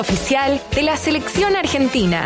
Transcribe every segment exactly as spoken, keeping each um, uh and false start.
Oficial de la selección argentina.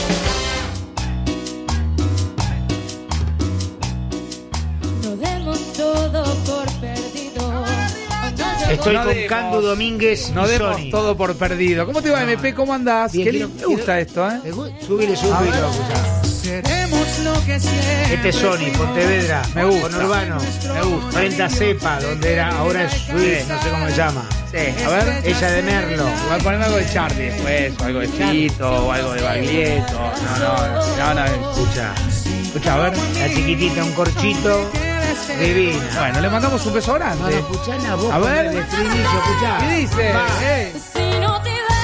No demos todo por perdido. Estoy No con demos, Candu Domínguez No y demos Sony. todo por perdido. ¿Cómo te va, M P? ¿Cómo andás? Bien, Qué quiero- lindo. Me gusta esto, ¿eh? Subile, subile, lo escuchá. Seremos lo que siempre. Este es Sony, Pontevedra, Me gusta. con Urbano, Me gusta. frente a Cepa, donde era, ahora es Suiz, no sé cómo se llama. Sí, a ver. Ella de Merlo. Igual poneme algo de Charlie después, o algo de Fito, o algo de Baglietto. No, no, no, no. Escucha, Escucha, a ver. la chiquitita, un corchito, divina. Bueno, le mandamos un beso No, grande. no, escuchá la voz A con ver. el estribillo, escuchá. ¿Qué dice? Va. Eh. Si no te ves,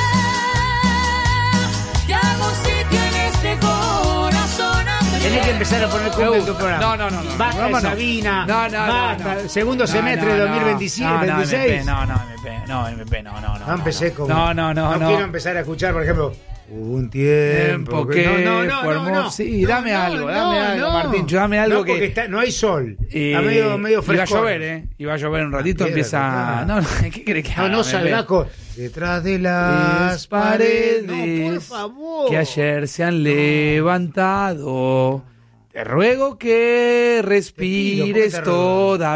te hago sitio en este corazón. Tenés que empezar a poner cumbia en tu programa. No, no, no, no. Basta Programa de no. Sabina. No, no, no, basta. no. Segundo No, semestre no, de no. dos mil veintisiete, No, no, veintiséis. M P, no, no, M P, no, M P, no, no, no. No empecé con. No, no, no, no. quiero empezar a escuchar, por ejemplo. Hubo un tiempo Tiempo que no, no, no, fue no, hermoso. no. Sí, No, dame no, algo, no, dame algo, no. Martín, dame algo no, que- porque está, no hay sol. Eh, está medio, medio iba a fresco. llover, ¿eh? Iba a llover un ratito, Ah, empieza... piedra, No, no, ¿qué crees que No, haga, no M P? salga con. Detrás de las paredes. No, por favor. que ayer se han levantado. Te ruego que respires Te pido, ¿por qué te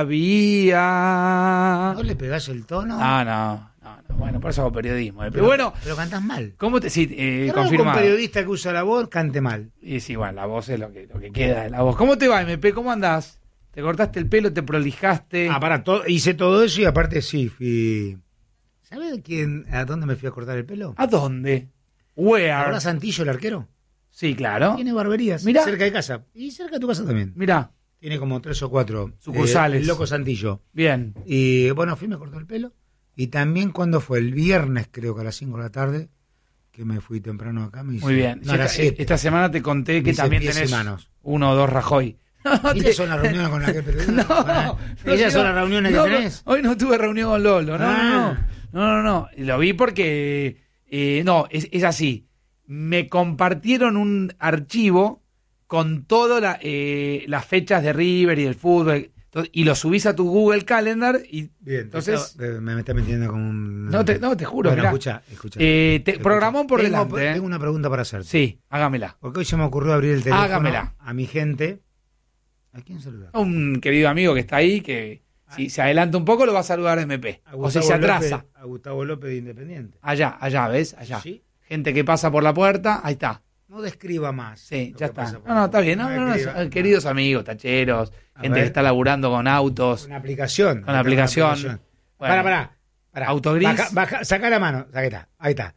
todavía. ¿No le pegás el tono? No, no, no, no. Bueno, por eso hago periodismo. eh. Pero bueno, Pero cantás mal. ¿cómo te... Sí, eh, Qué raro que un confirmado. periodista que usa la voz cante mal. Y sí, bueno, la voz es lo que, lo que queda de la voz. ¿Cómo te va, M P? ¿Cómo andás? ¿Te cortaste el pelo? ¿Te prolijaste? Ah, para, todo, hice todo eso y aparte sí, fui... ¿Sabes quién, a dónde me fui a cortar el pelo? ¿A dónde? Where? ¿Ahora Santillo, el arquero? Sí, claro. Tiene barberías. Mirá. Cerca de casa. Y cerca de tu casa también. Mirá, Tiene como tres o cuatro. Sucursales. eh, el Loco Santillo. bien. Y bueno, fui, me cortó el pelo. Y también cuando fue el viernes, creo que a las cinco de la tarde, que me fui temprano acá. Me hice, Muy bien. No, Sí, a las esta, siete. esta semana te conté Me que hice también pies y tenés manos. uno o dos Rajoy. No, no ¿Estas son las reuniones con las que periodistas? No, Bueno, no, Esas no, son las reuniones no, que tenés. Hoy no tuve reunión con Lolo. No, Ah. no, no. No, no, no. Lo vi porque... eh, no, es, es así. Me compartieron un archivo con todas la, eh, las fechas de River y del fútbol. Entonces, y lo subís a tu Google Calendar y... Bien, Entonces... entonces me, me está metiendo como un... No te, no, te juro. Bueno, mirá. escucha, escucha. Eh, te- Escucha. programón por tengo, delante. ¿eh? Tengo una pregunta para hacerte. Sí, hágamela. Porque hoy se me ocurrió abrir el teléfono Hágamela. a mi gente. ¿A quién saludar? A un querido amigo que está ahí, que si se adelanta un poco lo va a saludar M P. A O si Gustavo se atrasa. López, a Gustavo López de Independiente. Allá, allá, ¿ves? Allá. ¿Sí? Gente que pasa por la puerta, ahí está. No describa más. Sí, lo ya que está. pasa por No, no, la está bien. No, puerta. no, no, describa. eh, queridos amigos, tacheros, A gente ver. que está laburando con autos. Una aplicación. Con la aplicación. Bueno. Bueno. Para, para. para. Autogris. Baja, baja, saca la mano. Ahí está. Ahí está.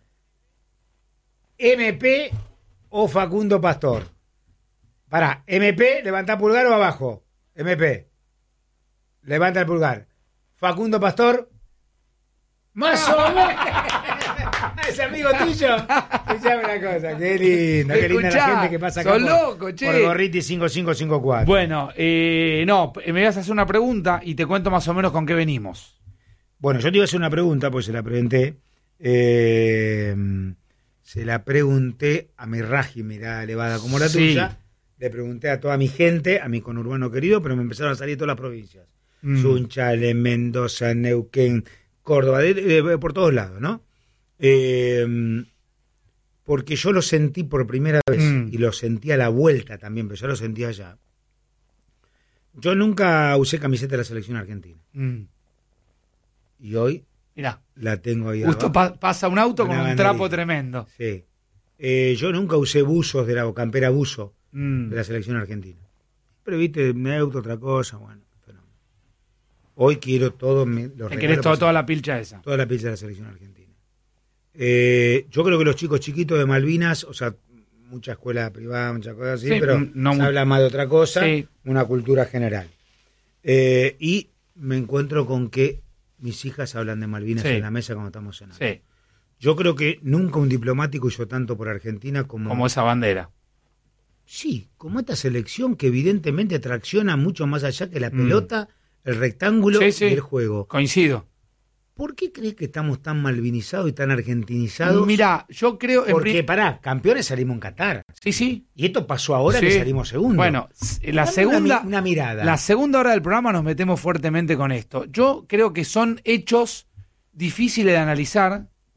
M P o Facundo Pastor. Para. M P, levanta pulgar o abajo. M P. Levanta el pulgar. Facundo Pastor. Más o menos. Ese amigo tuyo. Escuchame una cosa. Qué lindo. Qué linda Escuchá, la gente que pasa acá. sos por, loco, che. por Gorriti cinco cinco cinco cuatro. Bueno, eh, no, me vas a hacer una pregunta y te cuento más o menos con qué venimos. Bueno, yo te iba a hacer una pregunta, pues se la pregunté. Eh, se la pregunté a mi Raji, mirá, elevada como la Sí. tuya. Le pregunté a toda mi gente, a mi conurbano querido, pero me empezaron a salir todas las provincias. Mm. Sunchales, Mendoza, Neuquén, Córdoba, de- de- de- por todos lados, ¿no? Eh, porque yo lo sentí por primera vez Mm. y lo sentí a la vuelta también, pero yo lo sentí allá. Yo nunca usé camiseta de la selección argentina. Mm. Y hoy Mirá, la tengo ahí justo abajo. pa- pasa un auto Una con un banderita. trapo tremendo. Sí. Eh, yo nunca usé buzos de la o campera buzo Mm. de la selección argentina. Pero viste, me auto otra cosa, bueno. Pero hoy quiero todo mi, los Te regalos querés todo- para- toda la pilcha esa. toda la pizza de la selección argentina. Eh, yo creo que los chicos chiquitos de Malvinas, o sea, mucha escuela privada, muchas cosas así, Sí, pero no se mu- habla más de otra cosa, Sí. una cultura general. Eh, y me encuentro con que mis hijas hablan de Malvinas Sí. en la mesa cuando estamos cenando. Sí, Yo creo que nunca un diplomático hizo tanto por Argentina como... como esa bandera. Sí, como esta selección que evidentemente tracciona mucho más allá que la Mm. pelota, el rectángulo Sí, sí. y el juego. Coincido. ¿Por qué crees que estamos tan malvinizados y tan argentinizados? Mirá, yo creo... en Porque, pri- pará, campeones salimos en Qatar. Sí, sí. Y esto pasó ahora Sí. que salimos segundo. Bueno, s- la Dame segunda... Una, mi- una mirada. La segunda hora del programa nos metemos fuertemente con esto. Yo creo que son hechos difíciles de analizar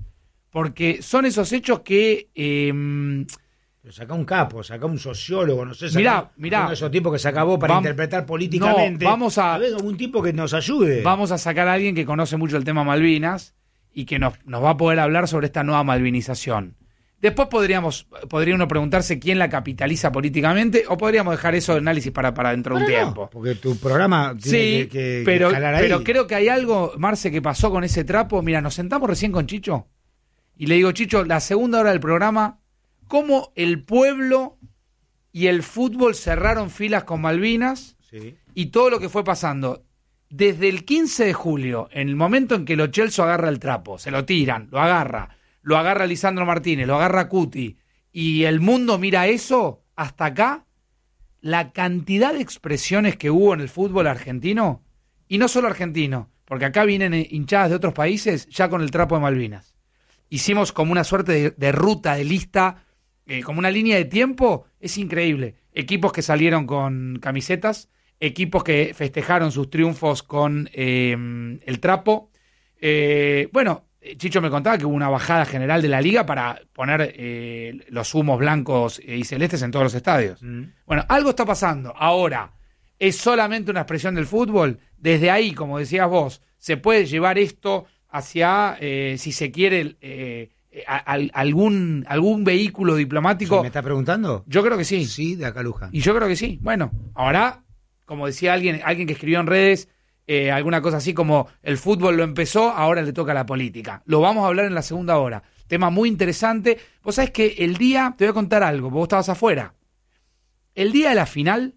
porque son esos hechos que... Eh, Pero saca un capo, saca un sociólogo, no sé, saca Mirá, mirá. uno de esos tipos que se acabó para Vam- interpretar políticamente. No, vamos a- ver, algún tipo que nos ayude. vamos a sacar a alguien que conoce mucho el tema Malvinas y que nos, nos va a poder hablar sobre esta nueva malvinización. Después podríamos, podría uno preguntarse quién la capitaliza políticamente, o podríamos dejar eso de análisis para, para dentro de un Bueno, no, tiempo. porque tu programa tiene Sí, que, que- pero, que jalar ahí. pero creo que hay algo, Marce, que pasó con ese trapo. Mira, nos sentamos recién con Chicho y le digo, Chicho, la segunda hora del programa, cómo el pueblo y el fútbol cerraron filas con Malvinas Sí. y todo lo que fue pasando. Desde el quince de julio, en el momento en que Lo Celso agarra el trapo, se lo tiran, lo agarra, lo agarra Lisandro Martínez, lo agarra Cuti, y el mundo mira eso, hasta acá, la cantidad de expresiones que hubo en el fútbol argentino, y no solo argentino, porque acá vienen hinchadas de otros países ya con el trapo de Malvinas. Hicimos como una suerte de, de ruta, de lista, eh, como una línea de tiempo, es increíble. Equipos que salieron con camisetas, equipos que festejaron sus triunfos con eh, el trapo. Eh, bueno, Chicho me contaba que hubo una bajada general de la liga para poner eh, los humos blancos y celestes en todos los estadios. Mm. Bueno, algo está pasando. Ahora, ¿es solamente una expresión del fútbol? Desde ahí, como decías vos, se puede llevar esto hacia, eh, si se quiere, eh, a, a, algún, algún vehículo diplomático. ¿Me estás preguntando? Yo creo que sí. Sí, de acá Luján. Y yo creo que sí. Bueno, ahora, como decía alguien, alguien que escribió en redes, eh, alguna cosa así como el fútbol lo empezó, ahora le toca a la política. Lo vamos a hablar en la segunda hora. Tema muy interesante. Vos sabés que el día, te voy a contar algo, vos estabas afuera. El día de la final,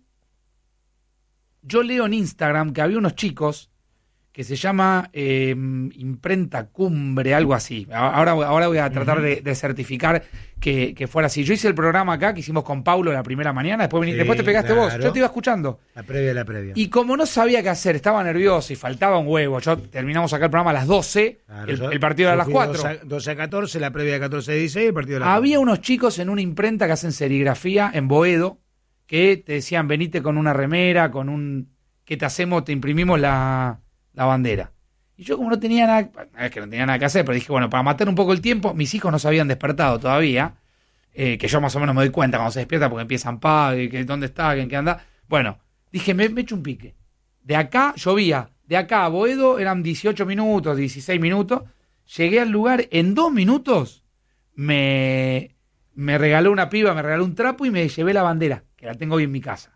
yo leo en Instagram que había unos chicos que se llama eh, Imprenta Cumbre, algo así. Ahora, ahora voy a tratar Uh-huh. de, de certificar que, que fuera así. Yo hice el programa acá que hicimos con Paulo la primera mañana, después, vení- Sí, después te pegaste vos, claro. yo te iba escuchando. La previa, la previa. Y como no sabía qué hacer, estaba nervioso y faltaba un huevo, yo terminamos acá el programa a las doce, Claro, el, yo- el partido era a yo las fui cuatro. doce a- doce a catorce, la previa de catorce a dieciséis, el partido de las Había unos chicos en una imprenta que hacen serigrafía en Boedo que te decían, venite con una remera, con un... que te hacemos, te imprimimos la, la bandera. Y yo como no tenía nada, no es que no tenía nada que hacer, pero dije, bueno, para matar un poco el tiempo, mis hijos no se habían despertado todavía, eh, que yo más o menos me doy cuenta cuando se despierta porque empiezan, pa, que dónde está, que en qué anda. Bueno, dije, me, me echo un pique. De acá, llovía, de acá a Boedo eran dieciocho minutos, dieciséis minutos, llegué al lugar, en dos minutos me, me regaló una piba, me regaló un trapo y me llevé la bandera, que la tengo hoy en mi casa.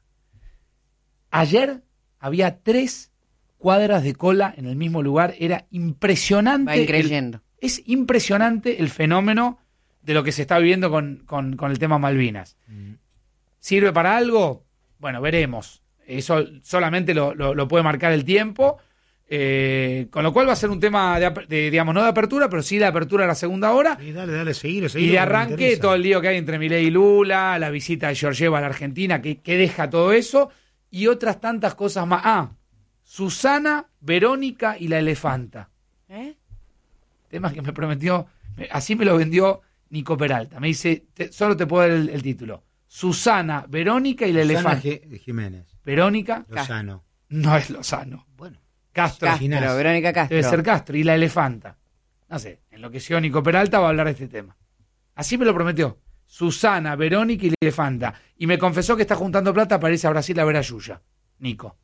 Ayer había tres cuadras de cola en el mismo lugar, era impresionante. Va creyendo. El, es impresionante el fenómeno de lo que se está viviendo con, con, con el tema Malvinas. ¿Sirve para algo? Bueno, veremos. Eso solamente lo, lo, lo puede marcar el tiempo. Eh, con lo cual va a ser un tema, de, de, digamos, no de apertura, pero sí de apertura a la segunda hora. Y dale, dale, seguir, seguir. Y de arranque todo el lío que hay entre Milei y Lula, la visita de Georgieva a la Argentina, que, que deja todo eso, y otras tantas cosas más. Ah, Susana, Verónica y la elefanta. ¿Eh? Tema que me prometió, me- así me lo vendió Nico Peralta. Me dice, te- solo te puedo dar el, el título. Susana, Verónica y la Susana elefanta. G- Jiménez, Verónica Lozano. no es Lozano. Bueno, Castro. Castro, Ginás. Verónica Castro. Debe ser Castro. Y la elefanta. No sé, enloqueció Nico Peralta, va a hablar de este tema. Así me lo prometió. Susana, Verónica y la elefanta. Y me confesó que está juntando plata para irse a Brasil a ver a Yuya. Nico.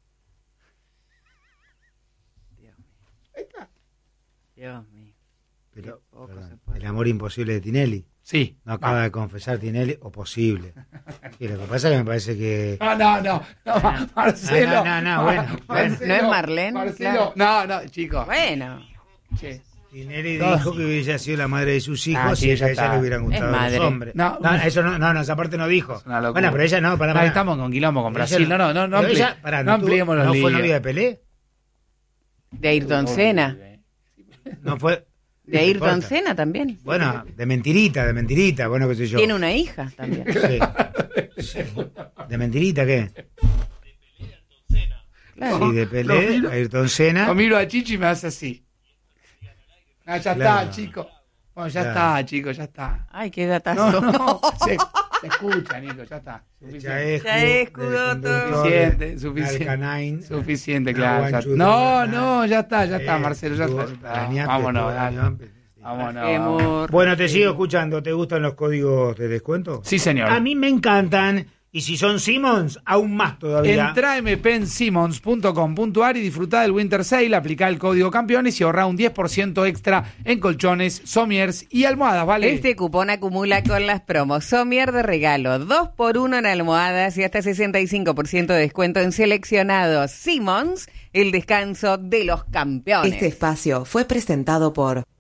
Dios mío. pero Qué poco perdón, se puede. el amor imposible de Tinelli. Sí. No acaba Va. de confesar Tinelli, o posible. Y lo que pasa es que me parece que... No, no, no. no Ma- Marcelo. No, no, no, bueno, bueno. ¿No es Marlene? Marcelo. No, no, chicos. Bueno, Che. Tinelli No. dijo que hubiera sido la madre de sus hijos Ah, sí, y ya a ella está. le hubieran gustado Es madre. los hombres. No, No, eso no, no, no, esa parte no dijo. Es una locura. Bueno, pero ella no, para No, para. estamos con quilombo con Ella Brasil. No, no, no, no, Pero ampli- ella, pará, no tuvo- ampliemos los ¿No fue líos. novia de Pelé? de Ayrton Senna. No fue... De no Ayrton importa. Senna también. Bueno, de mentirita, de mentirita, bueno, qué sé yo. Tiene una hija también. Sí. Sí. ¿De mentirita qué? Claro. Sí, de Lo Pelé, miro- Ayrton Senna. Lo miro a Chichi y me hace así. Ah, ya Claro. está, chico. Bueno, ya Claro. está, chicos, ya está. Ay, qué No, datazo. no, se, se escucha, Nico, ya está. Suficiente, Chaescu, Chaescu, del doctor. conductor suficiente. de suficiente. Alcanine. Suficiente, No, claro. ya- Guanchudo, No, Bernal. no, ya está, ya está, Eh, Marcelo, ya tuvo está. ya está. Brañate, Vámonos, tuvo dale. Brañate, Vámonos. Amor. Bueno, te sigo escuchando. ¿Te gustan los códigos de descuento? Sí, señor. A mí me encantan. Y si son Simmons, aún más todavía. Entrá a m p en simmons punto com punto a r y disfrutá del Winter Sale, aplicá el código campeones y ahorrá un diez por ciento extra en colchones, somiers y almohadas, ¿vale? Este cupón acumula con las promos Somier de regalo, dos por uno en almohadas y hasta sesenta y cinco por ciento de descuento en seleccionados. Simmons, el descanso de los campeones. Este espacio fue presentado por